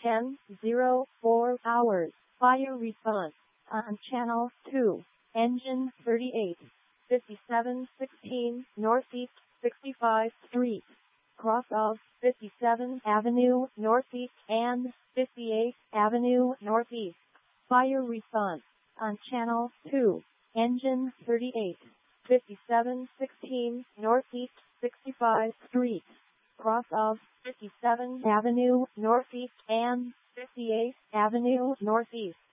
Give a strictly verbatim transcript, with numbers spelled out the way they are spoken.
ten oh four hours. Fire response on channel two. Engine thirty-eight. fifty-seven sixteen Northeast sixty-fifth Street. Cross of fifty-seventh Avenue Northeast and fifty-eighth Avenue Northeast. Fire response on channel two. Engine thirty-eight. fifty-seven sixteen Northeast sixty-fifth Street. Cross of fifty-seventh Avenue Northeast and fifty-eighth Avenue Northeast.